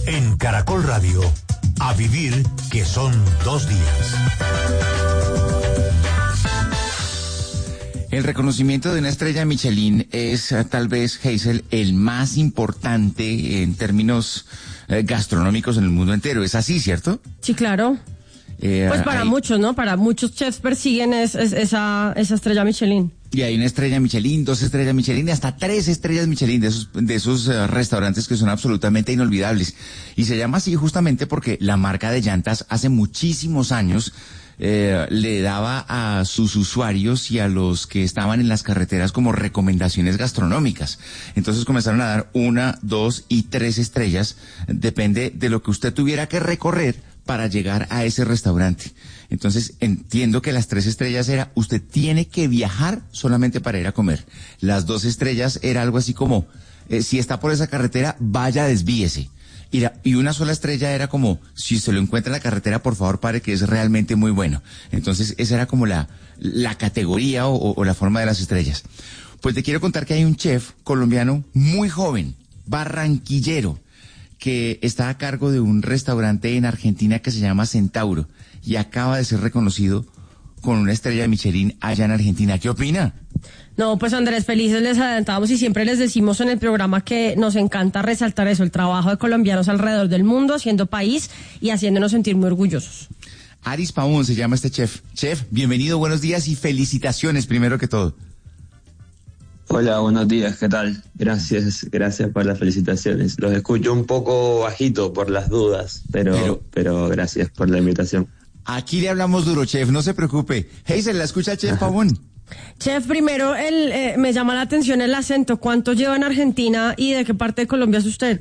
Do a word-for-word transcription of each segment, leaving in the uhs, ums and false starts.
En Caracol Radio, a vivir que son dos días. El reconocimiento de una estrella Michelin es uh, tal vez, Hazel, el más importante en términos uh, gastronómicos en el mundo entero. ¿Es así, cierto? Sí, claro. Eh, pues para hay... muchos, ¿no? Para muchos chefs persiguen es, es, esa, esa estrella Michelin. Y hay una estrella Michelin, dos estrellas Michelin, hasta tres estrellas Michelin de esos, de esos uh, restaurantes que son absolutamente inolvidables. Y se llama así justamente porque la marca de llantas hace muchísimos años Eh, le daba a sus usuarios y a los que estaban en las carreteras como recomendaciones gastronómicas. Entonces comenzaron a dar una, dos y tres estrellas, depende de lo que usted tuviera que recorrer para llegar a ese restaurante. Entonces entiendo que las tres estrellas era, usted tiene que viajar solamente para ir a comer. Las dos estrellas era algo así como, eh, si está por esa carretera, vaya, desvíese. Y, la, y una sola estrella era como, si se lo encuentra en la carretera, por favor pare, que es realmente muy bueno. Entonces esa era como la, la categoría o, o la forma de las estrellas. Pues te quiero contar que hay un chef colombiano muy joven, barranquillero, que está a cargo de un restaurante en Argentina que se llama Centauro y acaba de ser reconocido con una estrella Michelin allá en Argentina. ¿Qué opina? No, pues Andrés, felices les adelantamos y siempre les decimos en el programa que nos encanta resaltar eso, el trabajo de colombianos alrededor del mundo, haciendo país y haciéndonos sentir muy orgullosos. Aris Pavón se llama este chef. Chef, bienvenido, buenos días y felicitaciones primero que todo. Hola, buenos días, ¿qué tal? Gracias, gracias por las felicitaciones. Los escucho un poco bajito por las dudas, pero, pero, pero gracias por la invitación. Aquí le hablamos duro, chef, no se preocupe. Hazel, ¿la escucha, chef Pavón? Chef, primero el, eh, me llama la atención el acento. ¿Cuánto lleva en Argentina y de qué parte de Colombia es usted?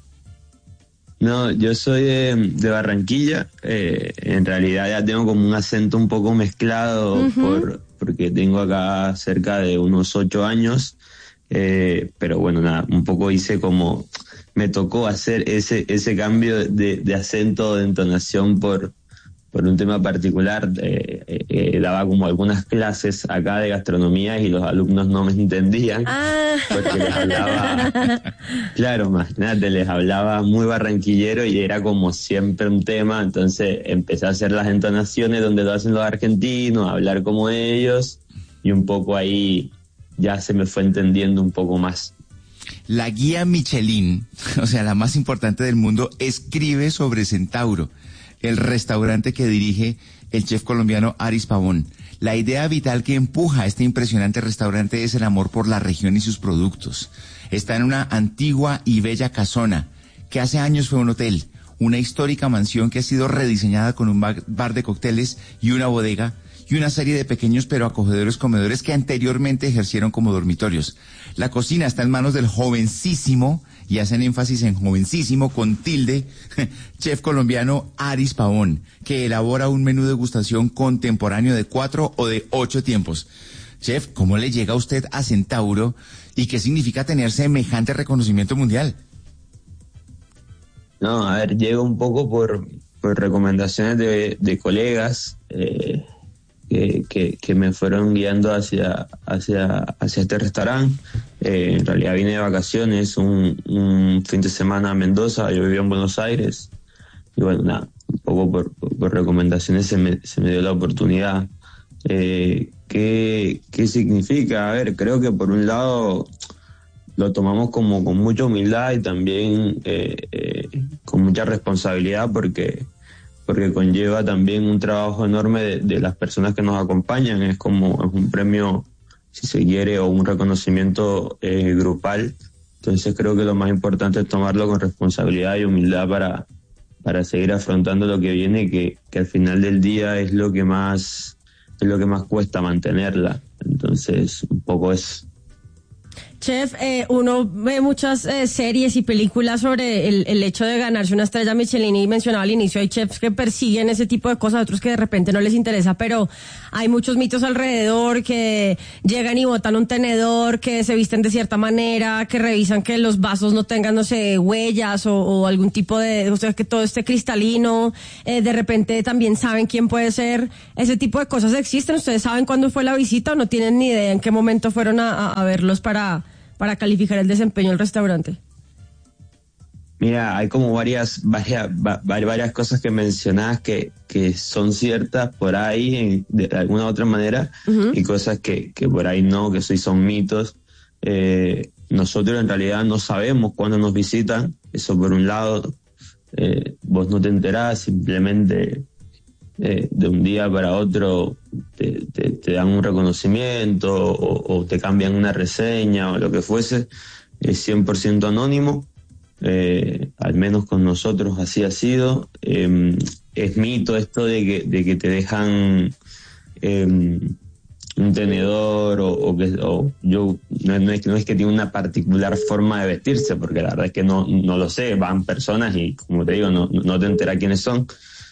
No, yo soy de, de Barranquilla. Eh, en realidad ya tengo como un acento un poco mezclado uh-huh. por porque tengo acá cerca de unos ocho años. Eh, pero bueno, nada, un poco hice como... Me tocó hacer ese ese cambio de, de acento, de entonación por... por un tema particular, eh, eh, eh, daba como algunas clases acá de gastronomía y los alumnos no me entendían, ah. porque les hablaba, claro, imagínate, les hablaba muy barranquillero y era como siempre un tema, entonces empecé a hacer las entonaciones donde lo hacen los argentinos, a hablar como ellos, y un poco ahí ya se me fue entendiendo un poco más. La guía Michelin, o sea, la más importante del mundo, escribe sobre Centauro, el restaurante que dirige el chef colombiano Aris Pavón. La idea vital que empuja a este impresionante restaurante es el amor por la región y sus productos. Está en una antigua y bella casona, que hace años fue un hotel, una histórica mansión que ha sido rediseñada con un bar de cócteles y una bodega, y una serie de pequeños pero acogedores comedores que anteriormente ejercieron como dormitorios. La cocina está en manos del jovencísimo, y hacen énfasis en jovencísimo con tilde, chef colombiano Aris Pavón, que elabora un menú de degustación contemporáneo de cuatro o de ocho tiempos. Chef, ¿cómo le llega a usted a Centauro y qué significa tener semejante reconocimiento mundial? No, a ver, llego un poco por, por recomendaciones de, de colegas, eh, Que, que, que me fueron guiando hacia hacia hacia este restaurante. Eh, en realidad vine de vacaciones un, un fin de semana a Mendoza, yo vivía en Buenos Aires y bueno, nada, un poco por, por, por recomendaciones se me, se me dio la oportunidad. Eh, ¿qué, ¿Qué significa? A ver, creo que por un lado lo tomamos como con mucha humildad y también eh, eh, con mucha responsabilidad porque porque conlleva también un trabajo enorme de, de las personas que nos acompañan. Es como es un premio, si se quiere, o un reconocimiento eh, grupal. Entonces creo que lo más importante es tomarlo con responsabilidad y humildad para, para seguir afrontando lo que viene, que, que al final del día es lo que más, es lo que más cuesta mantenerla. Entonces, un poco es... Chef, eh, uno ve muchas eh, series y películas sobre el, el hecho de ganarse una estrella Michelin y mencionaba al inicio, hay chefs que persiguen ese tipo de cosas, otros que de repente no les interesa, pero hay muchos mitos alrededor que llegan y botan un tenedor, que se visten de cierta manera, que revisan que los vasos no tengan, no sé, huellas o, o algún tipo de, o sea, que todo esté cristalino, eh, de repente también saben quién puede ser, ese tipo de cosas existen. ¿Ustedes saben cuándo fue la visita o no tienen ni idea en qué momento fueron a, a, a verlos para... para calificar el desempeño del restaurante? Mira, hay como varias varias va, varias cosas que mencionás que, que son ciertas por ahí en, de alguna u otra manera, uh-huh. y cosas que, que por ahí no, que sí son mitos. Eh, nosotros en realidad no sabemos cuándo nos visitan, eso por un lado. Eh, vos no te enterás, simplemente eh, de un día para otro te, te, te dan un reconocimiento o, o te cambian una reseña o lo que fuese. Es cien por ciento anónimo. Eh, al menos con nosotros así ha sido. Eh, es mito esto de que, de que te dejan eh, un tenedor o, o que o yo no, no, es, no es que tiene una particular forma de vestirse, porque la verdad es que no, no lo sé, van personas y como te digo, no, no te enteras quiénes son.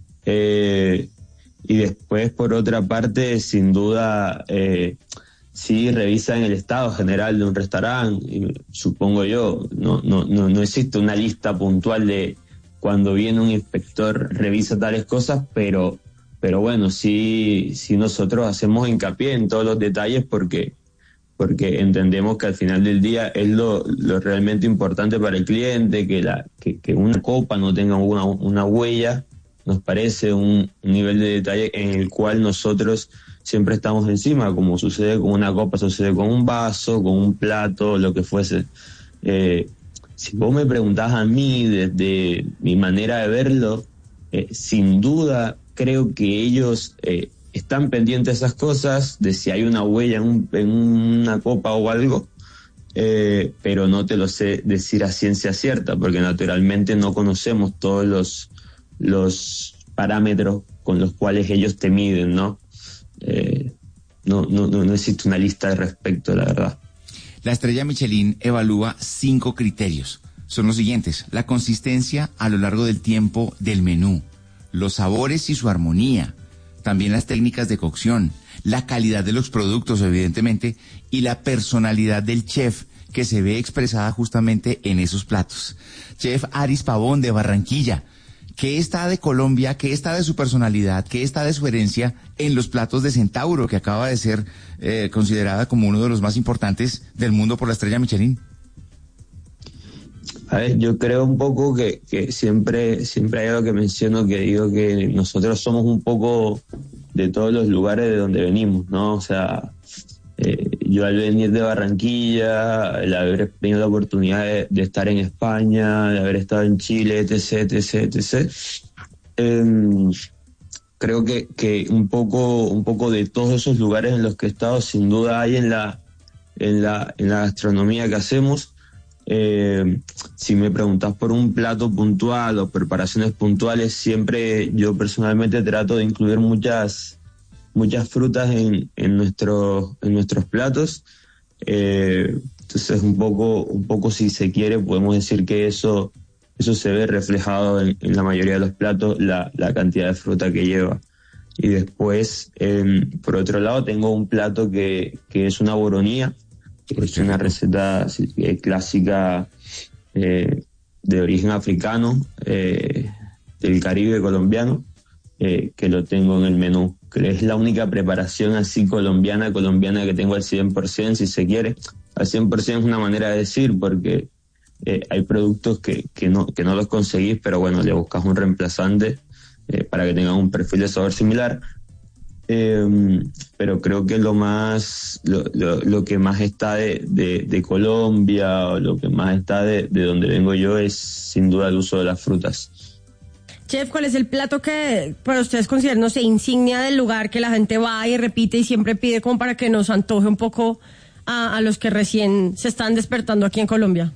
Eh, y después, por otra parte, sin duda, eh, sí revisan el estado general de un restaurante, supongo yo. No, no, no, no existe una lista puntual de cuando viene un inspector revisa tales cosas, pero, pero bueno, sí, sí nosotros hacemos hincapié en todos los detalles porque, porque entendemos que al final del día es lo, lo realmente importante para el cliente, que, la, que, que una copa no tenga una, una huella, nos parece un, un nivel de detalle en el cual nosotros siempre estamos encima, como sucede con una copa, sucede con un vaso, con un plato, lo que fuese. Eh, si vos me preguntás a mí desde mi manera de verlo, eh, sin duda creo que ellos eh, están pendientes de esas cosas, de si hay una huella en, un, en una copa o algo, eh, pero no te lo sé decir a ciencia cierta, porque naturalmente no conocemos todos los, los parámetros con los cuales ellos te miden, ¿no? Eh, no, no, no existe una lista al respecto, la verdad. La estrella Michelin evalúa cinco criterios. Son los siguientes: la consistencia a lo largo del tiempo del menú, los sabores y su armonía, también las técnicas de cocción, la calidad de los productos, evidentemente, y la personalidad del chef, que se ve expresada justamente en esos platos. Chef Aris Pavón, de Barranquilla, ¿qué está de Colombia, qué está de su personalidad, qué está de su herencia en los platos de Centauro, que acaba de ser eh, considerada como uno de los más importantes del mundo por la estrella Michelin? A ver, yo creo un poco que, que siempre, siempre hay algo que menciono, que digo que nosotros somos un poco de todos los lugares de donde venimos, ¿no? O sea, eh, yo al venir de Barranquilla, el haber tenido la oportunidad de, de estar en España, de haber estado en Chile, etc, etc, etc, eh, creo que, que un poco, un poco de todos esos lugares en los que he estado, sin duda hay en la, en la, en la gastronomía que hacemos. Eh, si me preguntas por un plato puntual o preparaciones puntuales, siempre yo personalmente trato de incluir muchas muchas frutas en, en nuestros en nuestros platos. Eh, entonces un poco un poco si se quiere podemos decir que eso eso se ve reflejado en, en la mayoría de los platos, la, la cantidad de fruta que lleva. Y después eh, por otro lado tengo un plato que, que es una boronía, que es una receta eh, clásica eh, de origen africano, eh, del Caribe colombiano, eh, que lo tengo en el menú, que es la única preparación así colombiana, colombiana que tengo al cien por ciento, si se quiere. Al cien por ciento es una manera de decir, porque eh, hay productos que, que, no, que no los conseguís, pero bueno, le buscas un reemplazante eh, para que tengan un perfil de sabor similar. Eh, pero creo que lo más lo, lo, lo que más está de, de, de Colombia, o lo que más está de, de donde vengo yo, es sin duda el uso de las frutas. Chef, ¿cuál es el plato que para ustedes consideran, no sé, insignia del lugar, que la gente va y repite y siempre pide, como para que nos antoje un poco a, a los que recién se están despertando aquí en Colombia?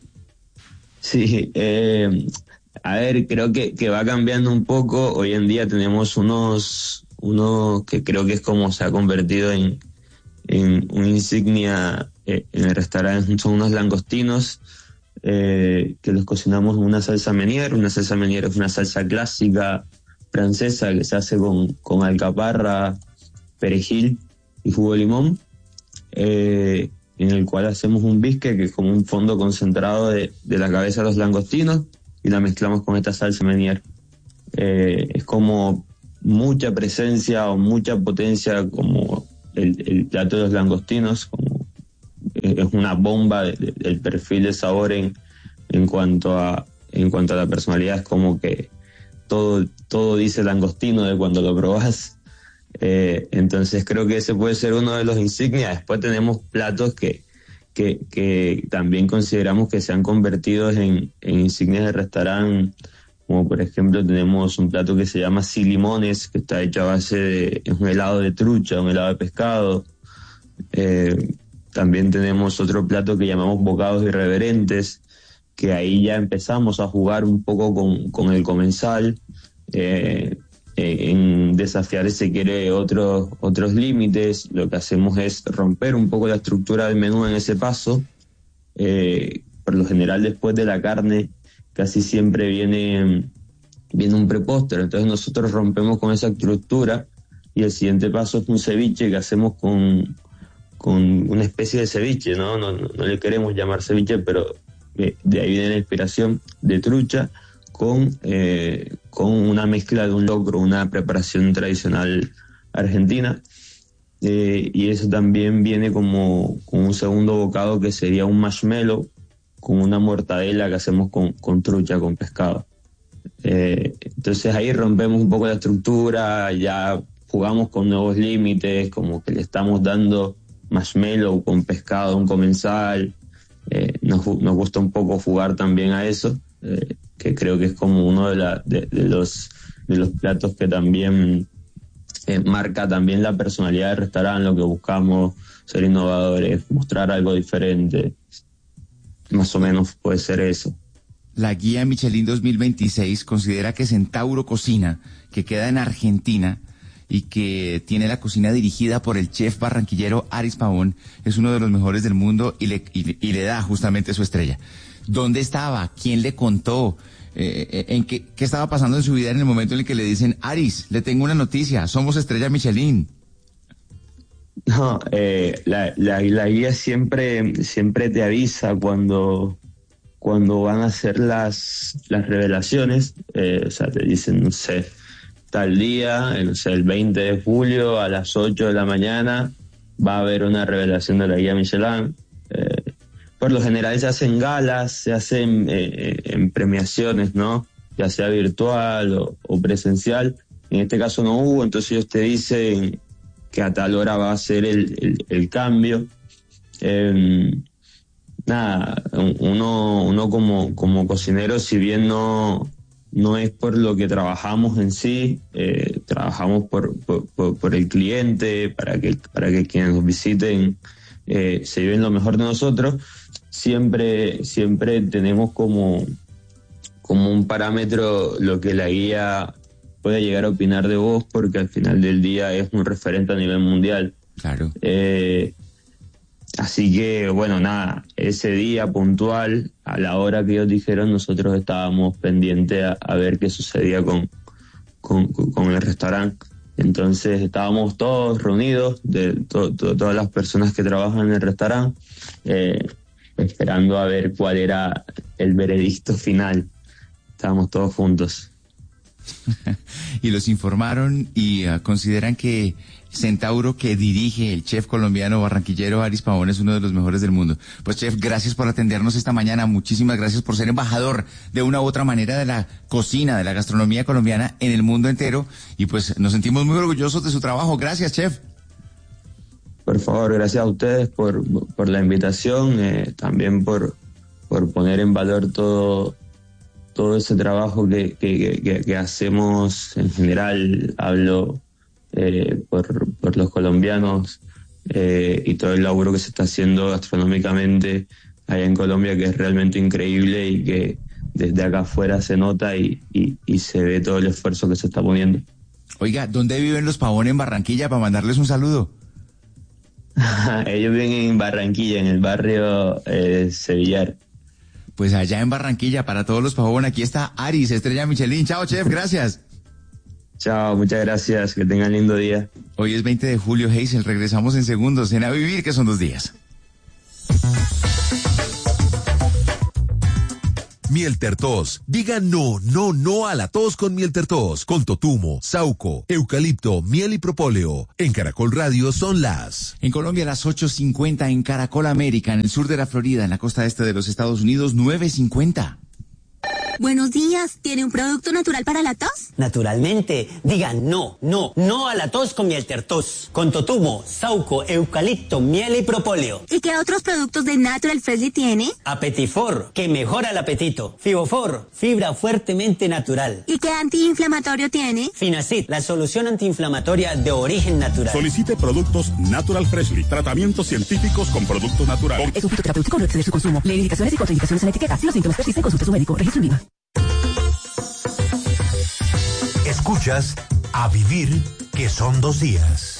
Sí, eh, a ver, creo que, que va cambiando un poco. Hoy en día tenemos unos uno que creo que es como se ha convertido en, en una insignia eh, en el restaurante, son unos langostinos eh, que los cocinamos en una salsa Meunier. Una salsa Meunier es una salsa clásica francesa que se hace con, con alcaparra, perejil y jugo de limón, eh, en el cual hacemos un bisque que es como un fondo concentrado de, de la cabeza de los langostinos y la mezclamos con esta salsa Meunier. Eh, es como mucha presencia o mucha potencia, como el, el plato de los langostinos, como es una bomba de, de, del perfil de sabor en, en cuanto a en cuanto a la personalidad, es como que todo, todo dice langostino de cuando lo probás. Eh, entonces creo que ese puede ser uno de los insignias. Después tenemos platos que, que, que también consideramos que se han convertido en, en insignias de restaurante, como por ejemplo tenemos un plato que se llama Silimones, que está hecho a base de es un helado de trucha, un helado de pescado. Eh, también tenemos otro plato que llamamos bocados irreverentes, que ahí ya empezamos a jugar un poco con, con el comensal, eh, en desafiar, si quiere, otros, otros límites. Lo que hacemos es romper un poco la estructura del menú en ese paso. Eh, por lo general, después de la carne, casi siempre viene, viene un prepostre. Entonces nosotros rompemos con esa estructura y el siguiente paso es un ceviche que hacemos con, con una especie de ceviche, ¿no? No, no, no le queremos llamar ceviche, pero de, de ahí viene la inspiración, de trucha con, eh, con una mezcla de un locro, una preparación tradicional argentina. Eh, y eso también viene como con un segundo bocado que sería un marshmallow con una mortadela que hacemos con, con trucha, con pescado. Eh, entonces ahí rompemos un poco la estructura, ya jugamos con nuevos límites, como que le estamos dando marshmallow con pescado a un comensal. Eh, nos, nos gusta un poco jugar también a eso, eh, que creo que es como uno de, la, de, de, los, de los platos que también eh, marca también la personalidad del restaurante, lo que buscamos, ser innovadores, mostrar algo diferente. Más o menos puede ser eso. La guía Michelin dos mil veintiséis considera que Centauro Cocina, que queda en Argentina y que tiene la cocina dirigida por el chef barranquillero Aris Pavón, es uno de los mejores del mundo y le, y, y le da justamente su estrella. ¿Dónde estaba? ¿Quién le contó? Eh, ¿en qué, qué estaba pasando en su vida en el momento en el que le dicen, Aris, le tengo una noticia, somos estrella Michelin? No, eh, la, la, la guía siempre, siempre te avisa cuando, cuando van a hacer las, las revelaciones. Eh, o sea, te dicen, no sé, tal día, no sé, el veinte de julio a las ocho de la mañana va a haber una revelación de la guía Michelin. Eh, por lo general se hacen galas, se hacen eh, en premiaciones, ¿no? Ya sea virtual o, o presencial. En este caso no hubo, entonces ellos te dicen que a tal hora va a ser el, el, el cambio. Eh, nada, uno, uno como, como cocinero, si bien no, no es por lo que trabajamos en sí, eh, trabajamos por, por, por, por el cliente, para que, para que quienes nos visiten eh, se lleven lo mejor de nosotros, siempre, siempre tenemos como, como un parámetro lo que la guía puede llegar a opinar de vos, porque al final del día es un referente a nivel mundial. Claro. Eh, así que, bueno, nada, ese día puntual, a la hora que ellos dijeron, nosotros estábamos pendientes a, a ver qué sucedía con, con, con el restaurante. Entonces estábamos todos reunidos, de to, to, todas las personas que trabajan en el restaurante, eh, esperando a ver cuál era el veredicto final. Estábamos todos juntos. Y los informaron y uh, consideran que Centauro, que dirige el chef colombiano barranquillero Aris Pavón, es uno de los mejores del mundo. Pues chef, gracias por atendernos esta mañana, muchísimas gracias por ser embajador de una u otra manera de la cocina, de la gastronomía colombiana en el mundo entero, y pues nos sentimos muy orgullosos de su trabajo. Gracias, chef. Por favor, gracias a ustedes por, por la invitación, eh, también por, por poner en valor todo todo ese trabajo que, que, que, que hacemos en general. Hablo eh, por, por los colombianos eh, y todo el laburo que se está haciendo gastronómicamente allá en Colombia, que es realmente increíble y que desde acá afuera se nota y, y, y se ve todo el esfuerzo que se está poniendo. Oiga, ¿dónde viven los Pavón en Barranquilla para mandarles un saludo? Ellos viven en Barranquilla, en el barrio eh, Sevillar. Pues allá en Barranquilla, para todos los Pavón, aquí está Aris, estrella Michelin. Chao, chef, gracias. Chao, muchas gracias, que tengan lindo día. Hoy es veinte de julio, Hazel, regresamos en segundos en A Vivir, que son dos días. Mieltertos. Diga no, no, no a la tos con Mieltertos. Con totumo, sauco, eucalipto, miel y propóleo. En Caracol Radio son las... En Colombia las ocho cincuenta, en Caracol América, en el sur de la Florida, en la costa este de los Estados Unidos, nueve cincuenta. Buenos días, ¿tiene un producto natural para la tos? Naturalmente, digan no, no, no a la tos con miel tertos. Con totumo, sauco, eucalipto, miel y propóleo. ¿Y qué otros productos de Natural Freshly tiene? Apetifor, que mejora el apetito. Fibofor, fibra fuertemente natural. ¿Y qué antiinflamatorio tiene? Finacid, la solución antiinflamatoria de origen natural. Solicite productos Natural Freshly, tratamientos científicos con productos naturales. Es un fitoterapéutico, no excede su consumo. Lee indicaciones y contraindicaciones en la etiqueta. Si los síntomas persisten, consulte a su médico. Registro IVA. Escuchas A Vivir, que son dos días.